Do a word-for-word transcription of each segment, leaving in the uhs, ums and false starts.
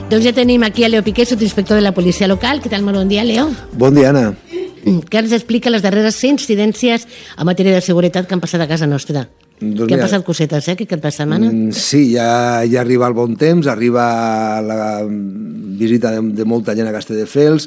Doncs ja tenim aquí a Leo Piqué, subinspector de la policia local. Què tal? Molt bon dia, Leo. Bon dia, Anna. Que ens explica les darreres incidències en matèria de seguretat que han passat a casa nostra. Doncs que han mira, passat cosetes, eh, aquest cap de setmana. Sí, ja, ja arriba el bon temps, arriba la visita de, de molta gent a Castelldefels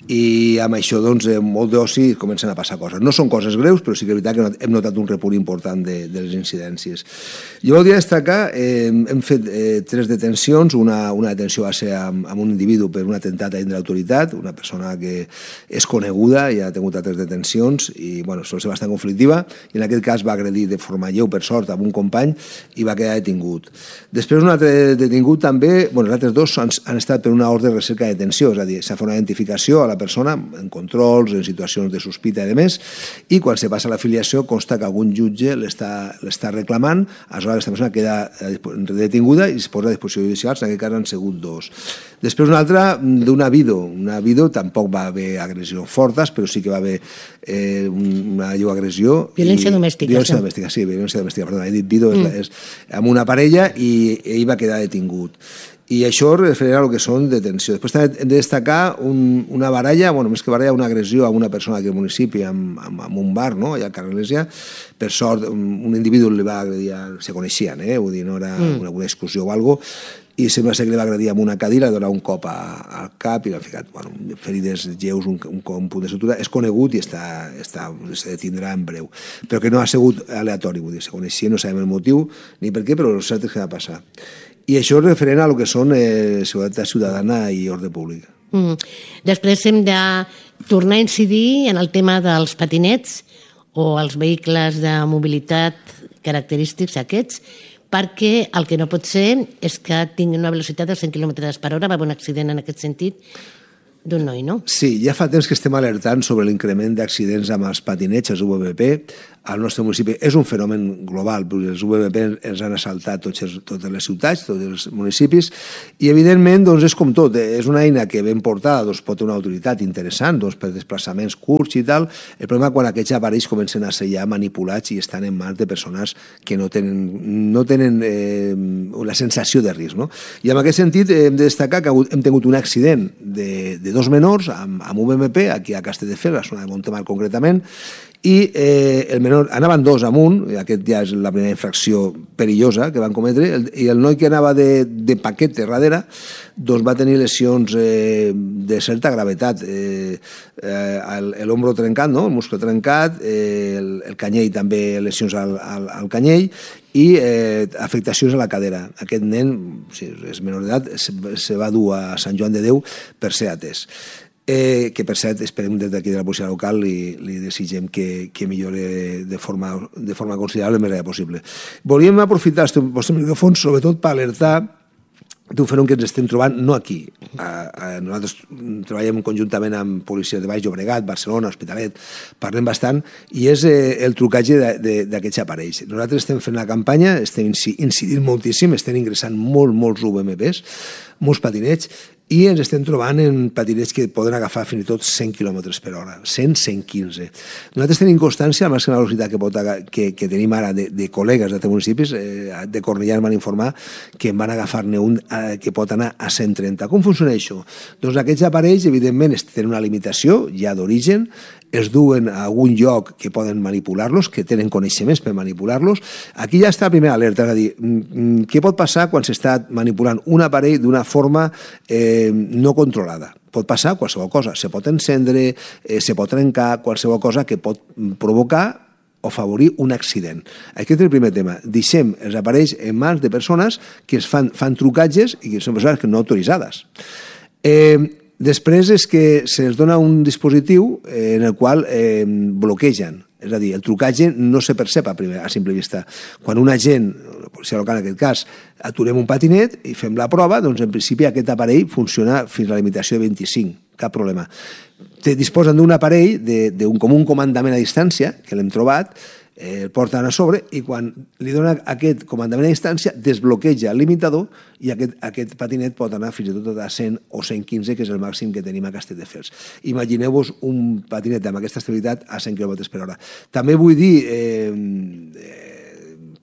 i amb això, doncs, molt d'oci comencen a passar coses. No són coses greus, però sí que és veritat que hem notat un repunt important de, de les incidències. Jo volia destacar, eh, hem fet eh, tres detencions. Una, una detenció va ser amb, amb un individu per un atemptat a l'autoritat, una persona que és coneguda i ha tingut altres detencions i, bueno, sol ser bastant conflictiva, i en aquest cas va agredir de forma lleu, per sort, amb un company i va quedar detingut. Després un altre detingut també, bueno, els altres dos han, han estat per una ordre de recerca de detenció, és a dir, s'ha fet una identificació a la persona en controls, en situacions de sospita i demés, i quan se passa l'afiliació consta que algun jutge l'està reclamant, aleshores aquesta persona queda detinguda i es posa a disposició judicial, en aquest cas han sigut dos. Després una altra d'una vido, una vido tampoc va haver agressions fortes, però sí que va haver eh, una lleu agressió. Violència domèstica. Violència domèstica, sí, violència domèstica, perdona, he dit vido, mm. és, és amb una parella i ell va quedar detingut. I això referirà al que són detencions. Després també hem de destacar un, una baralla, bueno, més que baralla, una agressió a una persona aquí al municipi, amb, amb, amb un bar, no?, allà a Can Església. Per sort, un, un individu li va agredir, se coneixien, eh?, vull dir, no era mm. una, una discussió o alguna cosa, i sembla ser que li va agredir amb una cadira, li va donar un cop a, al cap i l'ha ficat, bueno, ferides lleus, un, un, un punt de sutura. És conegut i està, està, se detindrà en breu. Però que no ha sigut aleatori, vull dir, se coneixia, no sabem el motiu ni per què, però el cert és que va passar. I això és referent a lo que són eh, seguretat ciutadana i ordre públic. Mm. Després hem de tornar a incidir en el tema dels patinets o els vehicles de mobilitat característics aquests, perquè el que no pot ser és que tinguin una velocitat de cent quilòmetres per hora. Va haver un accident en aquest sentit d'un noi, no? Sí, ja fa temps que estem alertant sobre l'increment d'accidents amb els patinets, els U V P, al nostre municipi. És un fenomen global, perquè els U V P ens han assaltat tots els, totes les ciutats, tots els municipis, i evidentment doncs, és com tot, és una eina que ben portada doncs, pot tenir una utilitat interessant doncs, per desplaçaments curts i tal. El problema quan aquests aparells comencen a ser ja manipulats i estan en mans de persones que no tenen, no tenen eh, la sensació de risc, no? I en aquest sentit hem de destacar que hem tingut un accident de, de dos menors amb, amb U V P aquí a Castelldefels, a la zona de Montemar concretament, i eh, el menor, anaven dos amunt, i aquest ja és la primera infracció perillosa que van cometre, el, i el noi que anava de, de paquet darrere doncs va tenir lesions eh, de certa gravetat, eh, eh, l'ombro trencat, no? El muscle trencat, eh, el, el canyell també, lesions al, al, al canyell, i eh, afectacions a la cadera. Aquest nen, si és menor d'edat, se, se va dur a Sant Joan de Déu per ser atès. Eh, que per cert esperem des d'aquí de la policia local i li desitgem que, que millori de forma, de forma considerable el més ràpid possible. Volíem aprofitar els vostres micròfons sobretot per alertar d'un fenomen que ens estem trobant, no aquí. A, a, nosaltres treballem conjuntament amb policia de Baix Llobregat, Barcelona, Hospitalet, parlem bastant, i és eh, el trucatge d'aquests aparells. Nosaltres estem fent la campanya, estem incidint moltíssim, estem ingressant molt, molts U V M Ps, molts patinets, i ens estem trobant en patinets que poden agafar fins i tot cent quilòmetres per hora, cent, cent quinze. Nosaltres tenim constància, a la màxima velocitat que, pot, que, que tenim ara de, de col·legues d'altres municipis, eh, de Cornellà ens van informar que en van agafar-ne un eh, que pot anar a cent trenta. Com funciona això? Doncs aquests aparells, evidentment, tenen una limitació ja d'origen, es duen a algun lloc que poden manipular-los, que tenen coneixements per manipular-los. Aquí ja està la primera alerta, és a dir, què pot passar quan s'està manipulant un aparell d'una forma eh, no controlada? Pot passar qualsevol cosa, se pot encendre, eh, se pot trencar, qualsevol cosa que pot provocar o favorir un accident. Aquest és el primer tema. Deixem els aparells en mans de persones que es fan, fan trucatges i que són persones que no autoritzades. Eh, Després és que se'ls dona un dispositiu en el qual eh, bloquegen. És a dir, el trucatge no se percep a, primer, a simple vista. Quan un agent, la policia local en aquest cas, aturem un patinet i fem la prova, doncs en principi aquest aparell funciona fins a la limitació de vint-i-cinc, cap problema. Te disposen d'un aparell, de, de un, com un comandament a distància, que l'hem trobat, el porten a sobre i quan li dona aquest comandament a distància desbloqueja el limitador i aquest, aquest patinet pot anar fins i tot a cent o cent quinze, que és el màxim que tenim a Castelldefels. Imagineu-vos un patinet amb aquesta estabilitat a cent quilòmetres per hora. També vull dir, eh,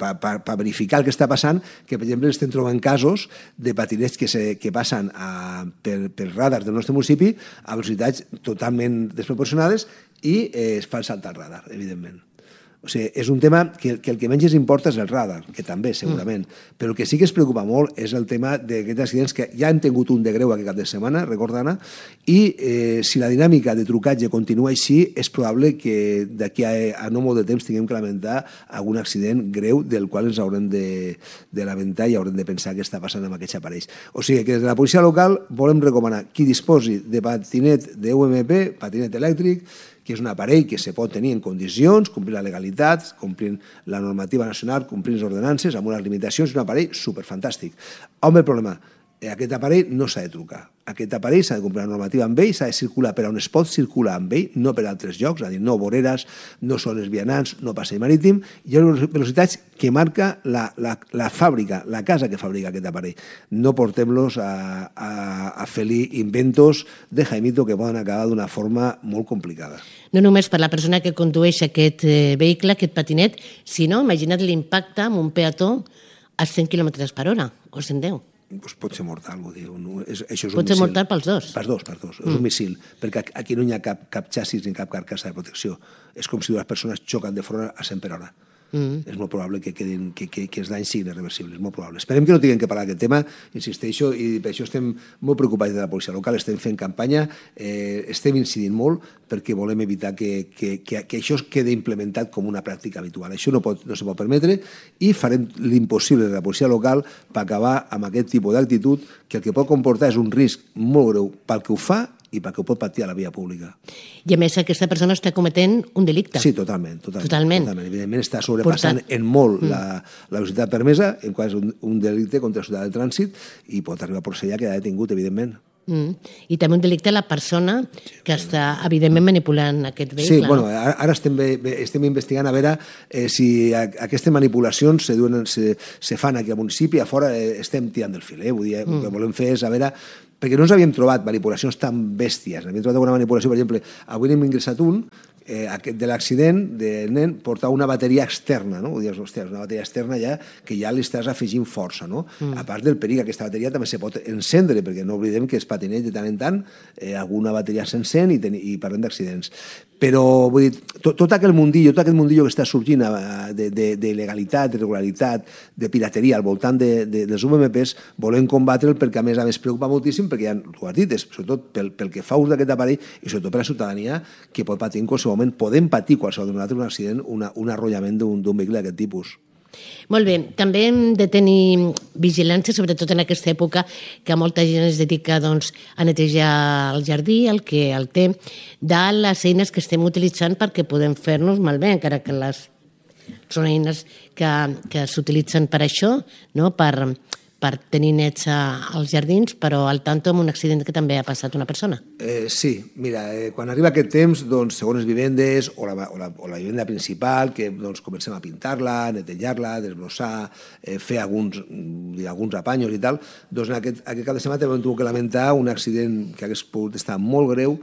per, per, per verificar el que està passant, que per exemple estem trobant casos de patinets que, se, que passen a, per, per radars del nostre municipi a velocitats totalment desproporcionades i eh, es fan saltar el radar, evidentment. O sigui, és un tema que, que el que menys ens importa és el radar, que també, segurament, mm. però el que sí que es preocupa molt és el tema d'aquests accidents que ja hem tingut un de greu aquest cap de setmana, recorda, Anna, i eh, si la dinàmica de trucatge continua així, és probable que d'aquí a, a no molt de temps tinguem que lamentar algun accident greu del qual ens haurem de, de lamentar i haurem de pensar què està passant amb aquests aparells. O sigui que des de la policia local volem recomanar qui disposi de patinet de U M P, patinet elèctric, que és un aparell que se pot tenir en condicions, complint la legalitat, complint la normativa nacional, complint les ordenances, amb unes limitacions, és un aparell superfantàstic. On ve el problema? Aquest aparell no s'ha de trucar. Aquest aparell s'ha de complir la normativa amb ell, s'ha de circular per on es pot circular amb ell, no per altres llocs, és a dir, no voreres, no zones vianants, no passeig marítim, i hi ha velocitats que marca la, la, la fàbrica, la casa que fabrica aquest aparell. No portem-los a, a, a fer-li inventos de Jaimito que poden acabar d'una forma molt complicada. No només per la persona que condueix aquest eh, vehicle, aquest patinet, sinó, imagina't l'impacte amb un peató a cent quilòmetres per hora, o cent deu. Pues pot ser mortal, vull dir. No, és, això és pot ser mortal pels dos. Pels dos, pels dos. Mm. És un missil, perquè aquí no hi ha cap, cap xassis ni cap carcassa de protecció. És com si dues persones xoquen de front a cent per hora. Mm. És molt probable que, quedin, que, que, que els danys siguin irreversibles, és molt probable. Esperem que no tinguem que parlar d'aquest tema, insisteixo, i per això estem molt preocupats de la policia local, estem fent campanya, eh, estem incidint molt perquè volem evitar que, que, que, que això quedi implementat com una pràctica habitual. Això no, pot, no se pot permetre i farem l'impossible de la policia local per acabar amb aquest tipus d'actitud que el que pot comportar és un risc molt greu pel que ho fa i perquè ho pot patir a la via pública. I a més aquesta persona està cometent un delicte. Sí, totalment. Totalment. totalment. totalment. Evidentment està sobrepassant Portant... en molt mm. la, la velocitat permesa, en qual és un, un delicte contra la ciutat del trànsit i pot arribar a processar que ha detingut, evidentment. Mm. I també un delicte a la persona que està, evidentment, manipulant aquest vehicle. Sí, bueno, ara, ara estem, estem investigant a veure eh, si a, aquestes manipulacions se, duen, se, se fan aquí al municipi, a fora eh, estem tirant del fil, eh? Vull dir, mm. el que volem fer és a veure perquè no ens havíem trobat manipulacions tan bèsties. Havíem trobat alguna manipulació, per exemple, avui n'hem ingressat un, eh, aquest de l'accident del nen portava una bateria externa, no? Dius, hòstia, una bateria externa ja que ja li estàs afegint força, no? Mm. A part del perill, aquesta bateria també se pot encendre, perquè no oblidem que els patinets de tant en tant eh, alguna bateria s'encén i, i parlem d'accidents. Però, vull dir, tot, tot aquell mundillo, tot aquest mundillo que està sorgint de, de, de legalitat, d'irregularitat, de pirateria al voltant de, de, dels U M Ps, volem combatre'l perquè a més a més preocupa moltíssim, perquè ja ho has dit, és, sobretot pel, pel que fa ús d'aquest aparell i sobretot per la ciutadania que pot patir en qualsevol moment, podem patir qualsevol d'un un accident, una, un arrollament d'un vehicle d'aquest tipus. Molt bé, també hem de tenir vigilància, sobretot en aquesta època que molta gent es dedica doncs, a netejar el jardí, el que el té, de les eines que estem utilitzant perquè podem fer-nos malbé, encara que les són eines que, que s'utilitzen per això, no? per, per tenir nets als jardins, però al tanto amb un accident que també ha passat una persona. Eh, sí, mira, eh, quan arriba aquest temps, doncs, segons les vivendes o la, o la, o la vivenda principal, que doncs, comencem a pintar-la, netejar-la, desbrossar, eh, fer alguns, alguns apanyos i tal, doncs en aquest, aquest cap de setmana també hem tingut que lamentar un accident que hagués pogut estar molt greu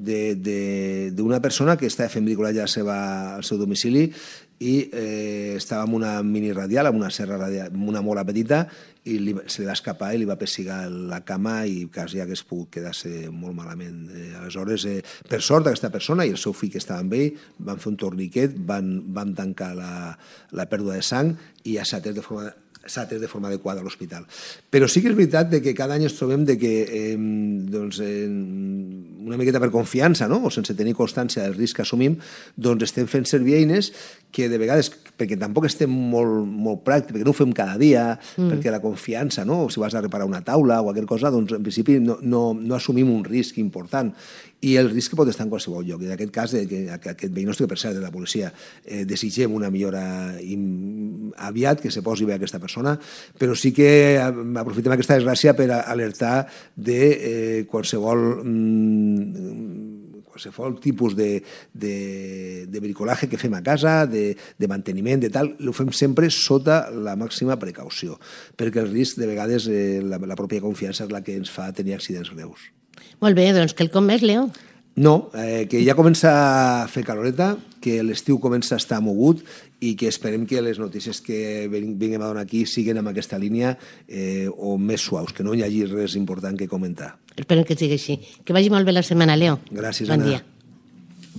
d'una persona que estava fent bricolatge al seu domicili i eh, estava amb una mini radial, amb una serra radial, amb una mola petita, i li, se li va escapar i li va pessigar la cama i quasi hagués pogut quedar-se molt malament. Eh, aleshores, eh, per sort, aquesta persona i el seu fill que estava amb ell van fer un torniquet, van, van tancar la, la pèrdua de sang i ja s'ha atès de forma s'ha atès de forma adequada a l'hospital. Però sí que és veritat de que cada any ens trobem de que eh, doncs, eh, una miqueta per confiança, no? O sense tenir constància del risc que assumim, doncs estem fent servir eines que de vegades, perquè tampoc estem molt, molt pràctics, perquè no ho fem cada dia, mm. perquè la confiança, no? Si vas a reparar una taula o qualsevol cosa, doncs en principi no, no, no assumim un risc important. I el risc pot estar en qualsevol lloc. I en aquest cas, que aquest veí nostre, que per cert, de la policia, eh, desitgem una millora aviat, que se posi bé aquesta persona, però sí que aprofitem aquesta desgràcia per alertar de eh, qualsevol... Mm, qualsevol tipus de, de, de bricolaje que fem a casa, de, de manteniment, de tal, ho fem sempre sota la màxima precaució, perquè el risc, de vegades, eh, la, la pròpia confiança és la que ens fa tenir accidents greus. Molt bé, doncs quelcom més, Leo? No, eh, que ja comença a fer caloreta, que l'estiu comença a estar mogut i que esperem que les notícies que vinguem a donar aquí siguin amb aquesta línia eh, o més suaus, que no hi hagi res important que comentar. Esperem que sigui així. Que vagi molt bé la setmana, Leo. Gràcies, bon Anna. Dia.